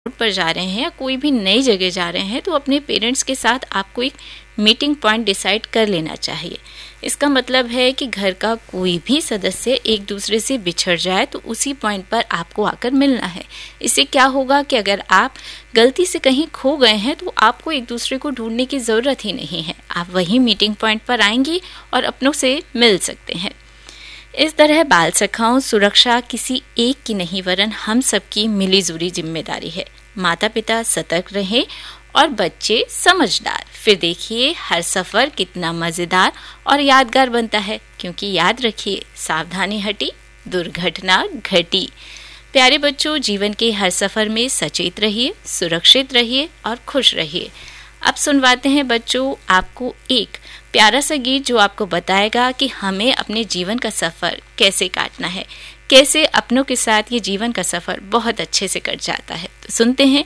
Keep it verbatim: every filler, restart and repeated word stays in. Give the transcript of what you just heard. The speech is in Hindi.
पर जा रहे हैं या कोई भी नई जगह जा रहे हैं तो अपने पेरेंट्स के साथ आपको एक मीटिंग पॉइंट डिसाइड कर लेना चाहिए। इसका मतलब है कि घर का कोई भी सदस्य एक दूसरे से बिछड़ जाए तो उसी पॉइंट पर आपको आकर मिलना है। इससे क्या होगा कि अगर आप गलती से कहीं खो गए हैं तो आपको एक दूसरे को ढूंढने की ज़रूरत ही नहीं है, आप वही मीटिंग पॉइंट पर आएंगी और अपनों से मिल सकते हैं। इस तरह बाल सखाओं सुरक्षा किसी एक की नहीं वरन हम सबकी मिलीजुली जिम्मेदारी है। माता पिता सतर्क रहें और बच्चे समझदार, फिर देखिए हर सफ़र कितना मज़ेदार और यादगार बनता है। क्योंकि याद रखिए, सावधानी हटी दुर्घटना घटी। प्यारे बच्चों, जीवन के हर सफ़र में सचेत रहिए, सुरक्षित रहिए और खुश रहिए। अब सुनवाते हैं बच्चों आपको एक प्यारा सा गीत जो आपको बताएगा कि हमें अपने जीवन का सफ़र कैसे काटना है, कैसे अपनों के साथ ये जीवन का सफ़र बहुत अच्छे से कट जाता है। तो सुनते हैं